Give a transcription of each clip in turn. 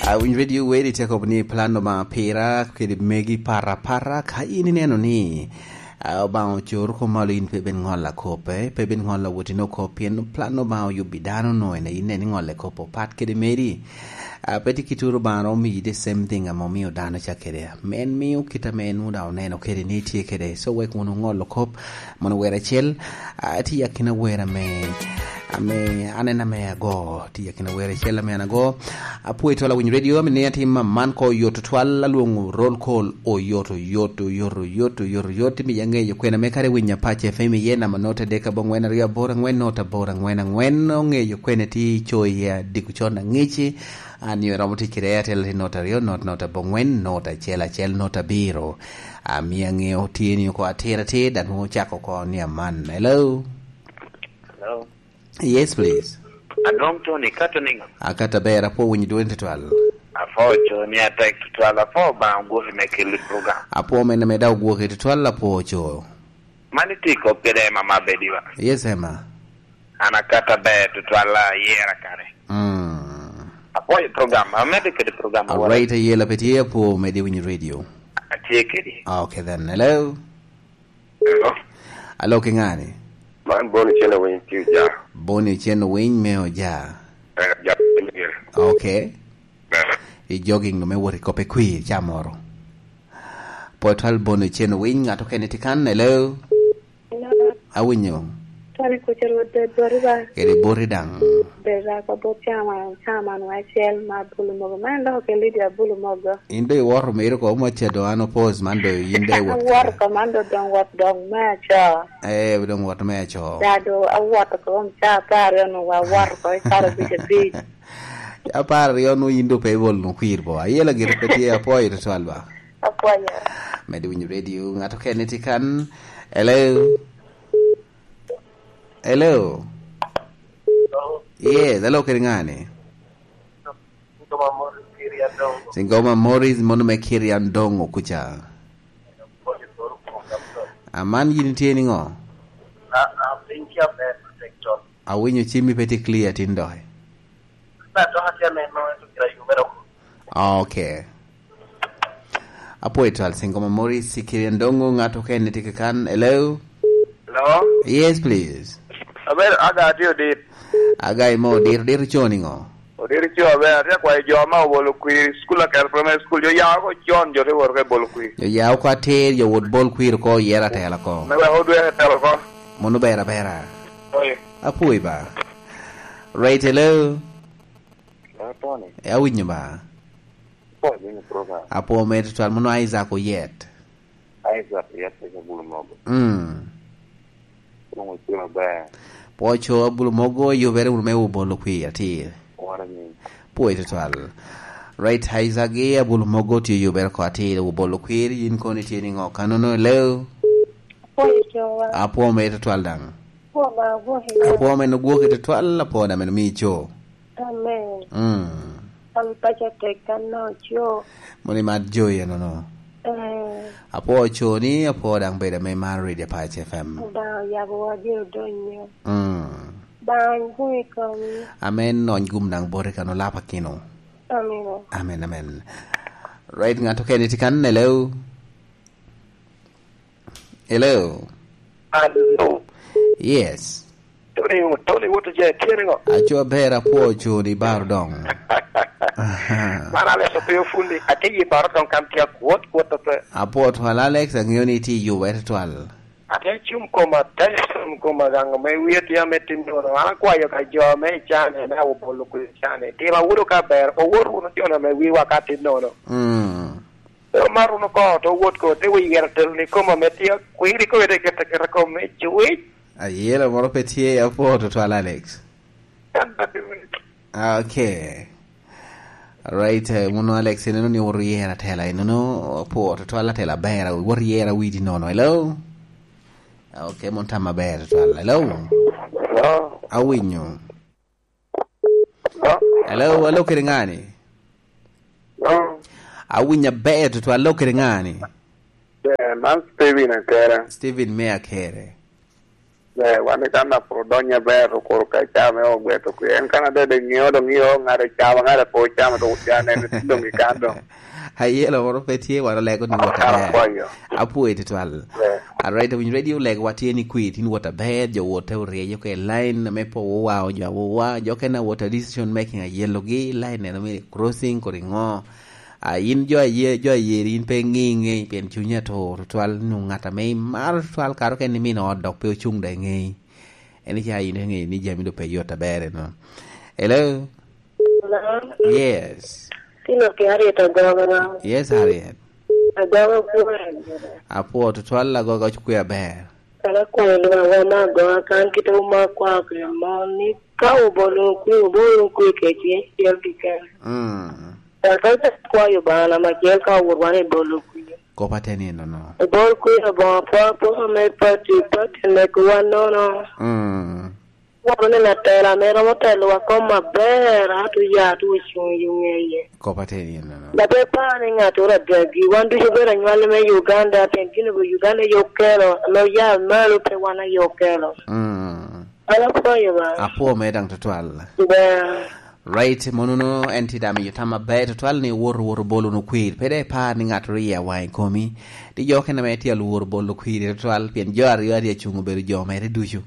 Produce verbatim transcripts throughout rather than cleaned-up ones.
Uh, when radio wedi teko ni plano ma pera kedi megi para para ka ini neno ni uh, ba chur ko malin pe ben ngola kope pe ben ngola woti no kopien plano ba yu bidano no ene ine ni ngole kopo pat kedi meri uh, peti kituru ba no mi the same thing amo mi odano cha kede men mi kita menu da neno kedi ni tie kede so we kono ngolo kop mono wera chel uh, ti yakina wera men ame anena me go ti yakina were chela me anago apu itola win radio me ne tim man ko yoto twala luongo roll call o yoto yoto yoro yoto yoro yoto mi yange yokwena me kare winya pache femi yena manota deka bongwena ria bora ngwen nota bora ngwena ngwen onge yokwena ti choya dikuchona ngichi ani ramoti kirea tel nota rio not nota bongwen nota chela chel nota biro ami yange otini ko atera te dan mo chako ko ni man. Hello. Hello. Yes, please. Adong Tony Katoning. Akata bera po when you do it twelve. Afo Tony attack to twelve afo ba ngo fi make the program. Apo me na me da go ke twelve po cho. Maniti ko pere mama bediwa. Yes, Emma. Anakata be to twelve yera kare. Mm. Apo the program, I made the program. All right, a yela peti po me de when you radio. Take it. Okay then. Hello. Hello. Hello kingani. Man boni chena win tuja. Boni chena win me oja. Eh ja. Okay. I jogging no me wori ko pe kwi chamoro. Portal boni chena win ngato keneti kan. Hello. Hello. Awinyo. Tani ko chero de boriba. Kede boridang. Beza ko bo chama chama no achel ma bulu mogo man lo ke lidia bulu mogo. Inde wor me ko mo chedo ano pose mando inde wor. Wor ko mando don wat dong ma cha. Eh don wat me cho. Dado a wat ko on cha pare no wa war ko sara bi bi. Ya pare yo no indo pe bol no kwirbo. Ayela gir peti apo ito twalba. Apoya. Me de win radio ngato keneti kan. Hello. Hello. Hello. Yes, hello keringane. Singoma Morris Kiriandongo. Singoma Morris mono me Kiriandongo kucha. Aman yin tieni ngo. Na na pinkia be protector. Awinyo chimi peti clear tindoy. Na to hatia me no to kira yumero. Okay. Apo etal Singoma Morris Kiriandongo ngato keneti kan. Hello. Hello. Yes, please. Aber aga dio dit. Aga mo dir dir choni ngo. Odir cho aber ya kwa jo ma bolo kwi school ka primary school yo ya ko jon jo re wor ke bolo kwi. Yo ya ko ter yo wod bol kwir ko yera tela ko. Me wa hodu e tela ko. Mono bera bera. Oye. Apo iba. Right, hello. Na Tony. E awinyo ba. Po ni program. Apo me twal mono Isaac o yet. Isaac yet ke bolo mogo. Mm. No mo ba. Pocho bulu mogo yo vere un meu bolo qui ati. Ora ni. Poito twal. Right haizage bulu mogo ti yo vere ko ati u bolo qui in koni ti ngo kanono leo. Poyo. Apo me twal dang. Po ma bo he. Apo me no go ke twal apo na me mi cho. Amen. Mm. Al pacha te kanno cho. Moni mat jo ye no no. Eh. Apo cho ni apo dang be da me man radio pa F M. Ba ya bo dio donyo. Mm. Bang hui kom. Amen non gum dang bore kano lapa kino. Amen. Amen, amen. Right, ngato keneti kan. Hello. Hello. Hello. Yes. Tony, Tony, what is your hearing? Acho bera pocho di bardong. Mana le so pe fundi ati yi bardong kam tia kwot kwot to. Apo twal Alex ang unity you wet twal. Ati chum koma tasum koma gang me wiet ya metin do ana kwa yo ka jo me chane na wo polo ku chane. Ti la wuro ka ber o wuro no ti ona me wi wakati no no. Mm. Pero maru no ko to wot ko te wi ger tel ni koma me tia kwiri ko de ke te ke ko me chui. Ayela moro petie apo twal Alex. Okay. Right, uh, muno Alex no ni woriera tela no po twala tela bera woriera widi no no. Hello. Okay, montama bera twala. Hello. Hello. Awinyo. Hello. Hello, hello kiringani. Hello. Awinya bera twala hello kiringani. Yeah, man Steven akere. Steven me akere. Beh, quando stanno a Prodonia Berro, Corca Chame, ho detto qui, in Canada del mio, del mio, ngare Chama, ngare poi Chama, tu chiane, non mi cando. Hai lo moro peti wala lego ni water bed. Apu eti twal. Alright, when radio leg wati ni quit in water bed, your water re ke line me po wa jo wa jo kana water decision making a yellow gi line na me crossing ko ringo. A in jo ye jo ye rin pe ngi ngi pen chunya to twal nu ngata me mar twal karo ken mi no dok pe chung de ngi. Eni cha yin ngi ni jami do pe yota bere no. Hello. Hello. Yes. Tino que Harriet Agogo. Yes, Harriet. Agogo kuwa. Apo to twala gogo chukua bear. Kala kwa lwa na go kan kita uma kwa kwa moni ka ubolo ku ubolo ku ke ti yel dika. Mm. Ta ta kwa yo bana ma ke ka urwane bolo ku. Ko pateni no no. E bol ku e bo pa po me pati pati ne ku no no. Mm. Wabone na tela mera motelo wa koma bera tu ya tu shuyungeye. Ko pateni no no. Da pepa ni ngatura dragi wandu jubera nywale me Uganda pengine go Uganda yokelo no ya malu pe wana yokelo. Mm. Ala kwa yo ba. Apo me dang to twala. Ba. Right monuno enti dami yutama be to twal ni wor wor bolu no kwir pede pa ni ngatri ya wai komi di jo kana me ti al wor bolu kwir to twal pien jo ari ari chungu beru jo mere duju.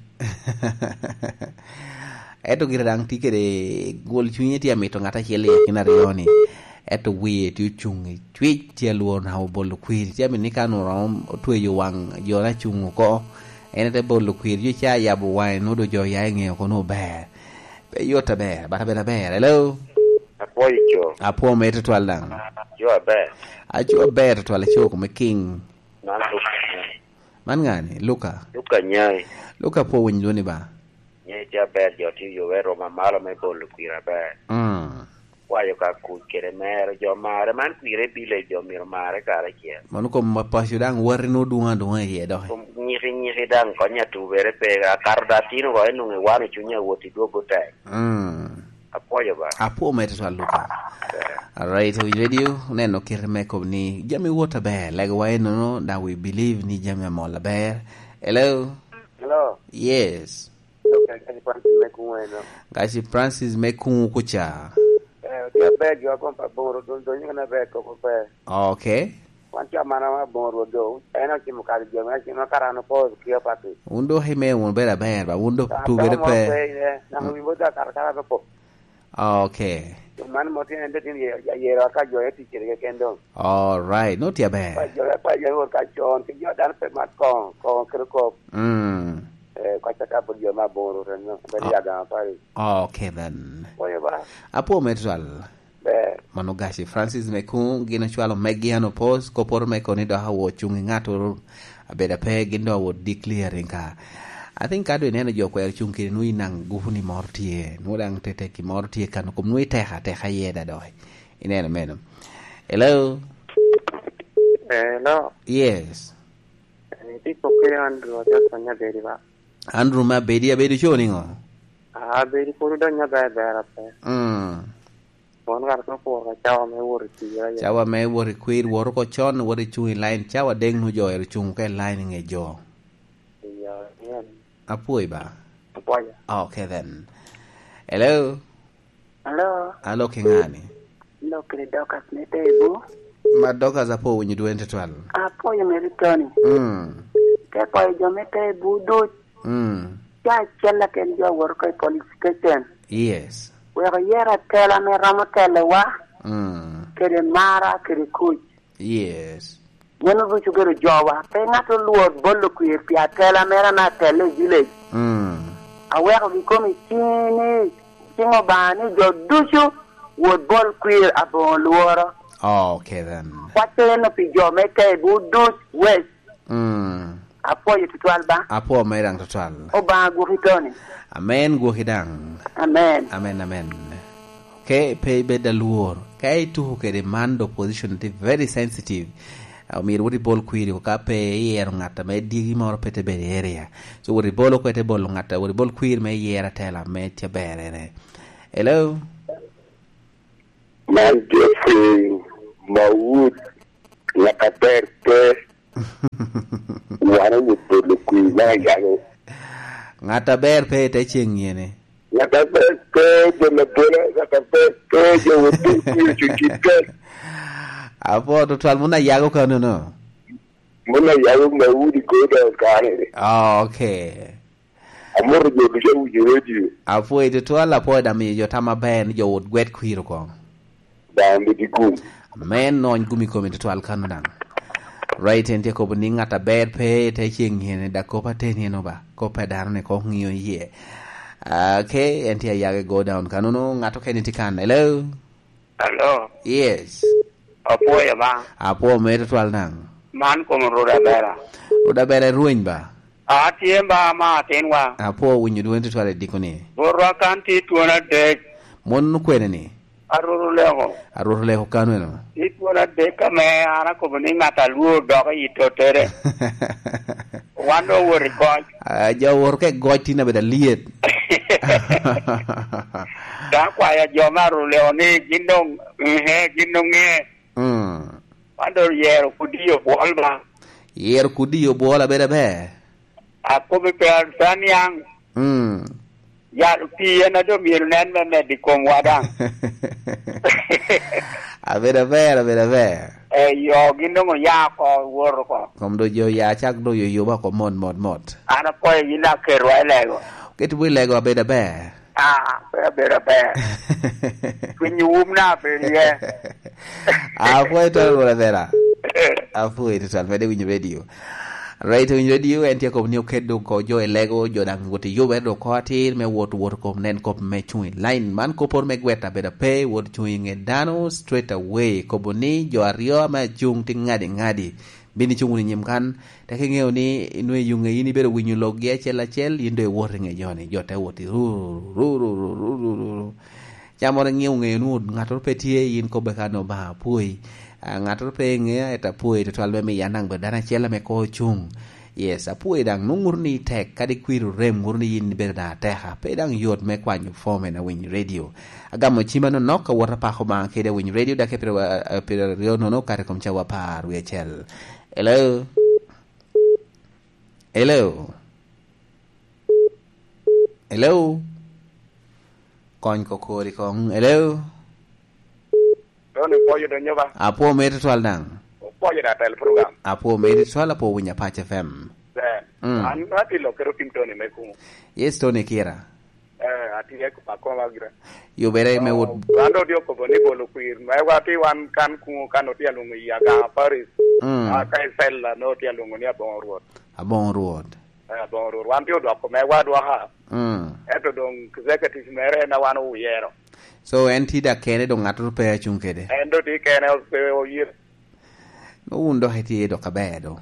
Eto gira dang tikere gol chunye ti amito ngata chele kina rioni eto wie ti chungi twi ti alwon ha bolu kwir ti amini kanu rom twe yo wang jo na chungu ko ene te bolu kwir jo cha ya bu wai no do jo ya nge ko no be be yota be ba be na be hello Apo icho. Apo me to twal dang Jo be. a jo be to twal cho ko me king Nan Luka. man ngani Luka Luka nyai. Luka po win lo ni ba Nyai ja be jo ti yo vero ma malo me bolo kwira be. mm Wa yo ka ku kere mere jo mare man kwire bile jo mir mare kare kia. manu ko ma pa dang war no duanga duanga ye do Nyiri nyiri dang ko nya tu vere pe karda tino ko enu nge wani chunya woti do bote. mm Apo yo ba. Apo me to twal Luka. Alright, we radio neno kirme ko ni jami water bear like why no no that we believe ni jami mola bear. Hello. Hello. Yes. Okay, kasi pa me ku eno. Gashi Francis me ku kucha. Eh, dia be jo ko pa boro do do nyana be ko ko pe. Okay. Wancha mana ma boro do. Ena ki mu kali jo ma ki no karano po ki apati. Undo hime un bera bear ba undo tu bere pe. Na mi boda kar kara po. Okay. Man mo tin ende tin ye ye ra ka jo e ti kire kendo. All right, not ya Pa bear. jo pa jo ka chon ki jo dan pe mat ko ko kre ko. Mm. Eh, kwa ta po jo ma boro ren no. Be ya ga pa. Okay then. Oye ba. Apo me twal. Be. Mano gashi Francis me ku gina chwalo megi ano pos ko por me ko ni do hawo chungi ngato abeda pe gindo wo declaring ka. I think kado neno jo ko chungi nui nang gufuni mortie no dang tete ki mortie kan ko nui te ha te ha yeda do. Ineno meno. Hello. Eh, no. Yes. Eh, ti ko ke andro ja sonya beri ba. Andrew ma bedi abedi choni ngo. Ah, beri ko do nya ba ba ra pe. Mm. Mon gar ko po ka chawa me wor ti ya. Chawa me wori kwir wor ko chon wori chui line chawa deng nu jo er chung ke line nge jo. Ya, ya. Apoi ba. Apo ya. Okay then. Hello. Hello. Hello kingani. Lo kre dokas ne tebu. Madoka za po when you do twelve. Apo yo meritoni. Mm. Ke ko yo mete budu. Mm. Ya chella ken jo wor ko qualification. Yes. We ga yera tela me ramo tele wa. Mm. Kere mara kere kuj. Yes. Yenu bu chugero jowa. Pe ngato luo bolo ku e pia tela mera na tele village. Mm. Awe ga bi komi chini. Chingo bani jo dushu would ball queer abon luoro. Okay then. What no pi jo mete budus west. Mm. Apo yu tutwalba. Apo merang total. Oba guritoni. Amen go hidang. Amen. Amen amen. Okay, pay be the luor. Kay tu ke demand opposition is very sensitive. Uh, mir wori bol kwiri ko kape yer ngata me digi moro pete be area. So wori bol ko te bol ngata wori bol kwiri me yera tela me te bere. Hello. Man Jeffrey Mawud Nakaterte Wana with the Queen Nagano. ngata ber pe te ching yene ngata ber pe de me pona ngata ber pe je wutu ku chike apo to twal muna yago kanu no muna yago me wudi ko da kare oh okay amor je bi je wudi radio apo ite twal apo da mi yo tama ben yo wod gwet kwiro ko da ndi diku men no ngumi ko mi twal kanu dan right ente ko buni ngata ber pe te ching yene da ko pa ten no ba ko pa dar ne ko ngiyo ye okay ente ya go down kanu no ngato ken tikan hello hello yes apo ya ba apo me to twal nang man ko ro da bera ro da bera ruin ba a tiemba ma tenwa apo winyu duwen to twal dikoni borwa kan ti tuona de mon ko ne aruru leho aruru leho kanu no ti tuona de ka me ara ko buni ngata luo do ka ito tere wando wori ko a jo wor ke goti na beda liet da kwa ya jo maru leo ni gindong he gindong ne mm wando yero kudio bolba yer kudio bola beda be ako be per sanyang mm ya pi na do mir nen me me di kom wadang a beda be a beda be e yo gindong ya ko wor ko kom do jo ya chak do yo yo ba ko mod mod mod ana ko ina ke roi lego ket we lego beda be ah be be be kunyum na be ye a foi to wala vera a foi to salve de winyo radio right winyo radio ente ko ni okedo ko jo lego jo dang goti yo be do ko atir me wot wot ko nen ko me chui line man ko por me gweta beda pe wot chui nge dano straight away ko boni jo ario ma jung ti ngadi ngadi bini chunguni nyim kan ta ke ngeo ni inwe yunge ini bero winyu logia chela chel yindo e wor nge joni jote woti ru ru ru ru ru ru ru chamore ngeo nge nu ngator petie yin ko bekano ba pui ngator pe nge eta pui to albe me yanang bedana chela me ko chung yes apui dang nungurni tek kadi kwiru rem ngurni yin berda teha pe dang yot me kwanyu fome na win radio agamo chima no noka wora pa ko ma kede win radio da ke pero pero rio no no kare kom chawa par we chel hello hello hello kon ko ko ri kon hello doni poyo do nyoba apo me to twal dang poyo da tel program apo me to twal apo winya pa fm mm. an ati lo kero pintoni me ku yes to ne kira eh ati e ko pa ko magira yo bere me wod ando dio ko boni bolo kuir me wati wan kan ku kan o tialo ngi ya ga paris mm. a kai sella no tialo ngi ya bon road a bon road eh bon road wan dio do ko me wa do ha mm eto dong executive mere na wan o yero so enti da kene do ngato pe chunkede endo di kene o pe o yir no undo heti do kabedo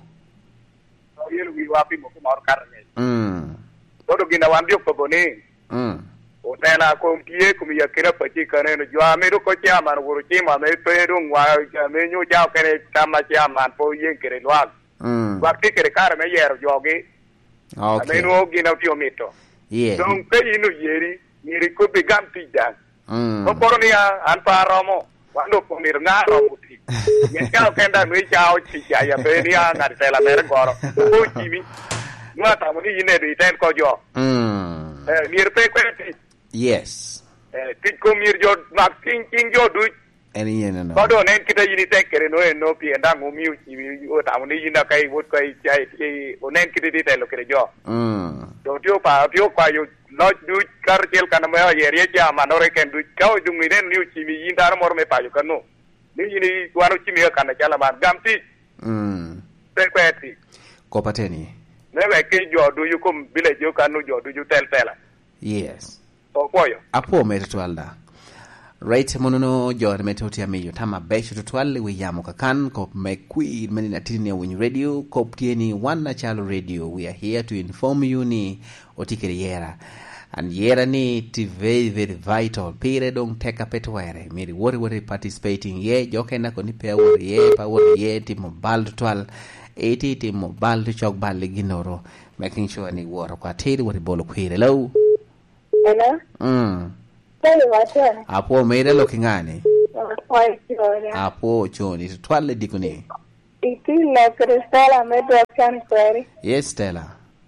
o yir wi wa pi mo ko mar karne mm do gina wan dio ko boni mm o tena ko pie ko mi yakira pachi kane no jo ame ro ko cha man woro chi ma me pe ro wa me nyu ja kene tama cha man po yen kere lwa mm wa ti kere kar me yero jogi okay ame no gina ti o mito yeah don pe inu yeri yeri ko be gam ti dan mm ko por ni an pa romo wando ko mir nga romo ti ye ka kenda me cha o chi ya ya be ni an ar tela mer goro ko chi mi ma ta mo ni ne ri ten ko jo mm eh mir pe ko ti yes eh tik ko mir jo mak ting ting jo du any yen no ko do nen kita yini tek kere no en no pi enda ngo miu chi o ta ni yina kai wot kai chai ti o nen kiti di telo kere jo mm do tio pa tio kwa yo no du kar kel kan me yer ye ja ma no re ken du ka du mi nen niu chi mi yinda mor me pa yo kan no ni yini wano chi mi kan na chala man gam ti mm te kweti ko pateni ne we ke jo du yu kum bile jo kan no jo du ju tel tela yes o koyo apo me to alda right monono jor me to tia me tama besho to twal we yamo kakan ko me kui mani na tini win radio ko tieni wana chalo radio we are here to inform you ni otikere yera and yera ni ti very very vital pire dong teka petwere miri wori wori participating ye joke na ko ni pe wori ye pa wori ye ti mobile to twal eighty ti mobile to chok balle ginoro making sure ni woro kwa tiri wori bolo kwire low hello mm Hey, what's up? apo meire lokingani Why, Gloria? apo choni twale dikuni Iti la Cristela Medo Canqueri. yes Stella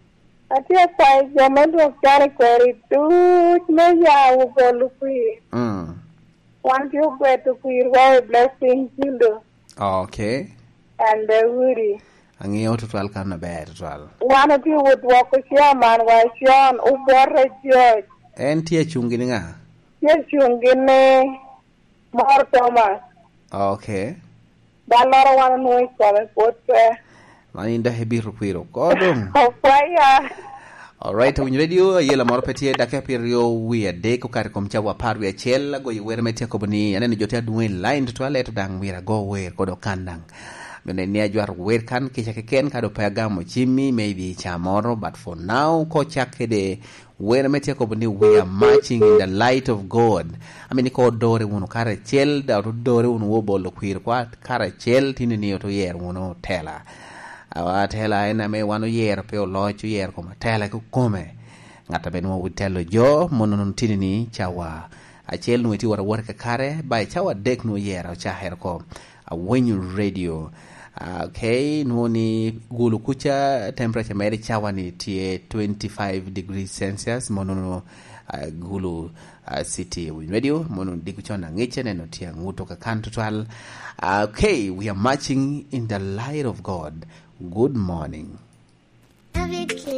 Atia kwa jamedo kare kweri tu me ya wo bolu kui. Mm. Want you go to kui wa blessing kindo. Okay. And the woody. Ang'eyo tutwal kan maber tutwal. One of you would walk with your man was Sean Ubore George. En tie chungi ni nga? Yes, you gine more Thomas. Okay. Balora one no is for put Maninda hebi rukwiro. Kodong. oh fire. Alright, when you radio yela moro petie dake pirio wi adek ukari komchawa paru ya chela go yiwere metia kobuni anene jotea duwen line tutwale to dang mira go wer kodo kandang. Mene ni ajwar wer kan kisha keken kado payagamo chimi maybe chamoro, but for now ko chakede wer metia kobuni we are marching in the light of God. I mean ko dore uno kare chel da dore uno wobolo kwir kwa kare chel tini ni oto yer uno tela. Awa tela ena me wano yer pe o lochu yer koma tela ku kome ngata ben mo witelo jo monon tini ni chawa achel no iti wara worka kare by chawa dek no yer o cha her ko a when you radio okay no ni gulu kucha temperature mere chawa ni tie twenty-five degrees Celsius monono uh, gulu uh, city with radio mono dikuchona ngeche neno tia nguto ka kanto twal. Okay, we are marching in the light of God. Good morning.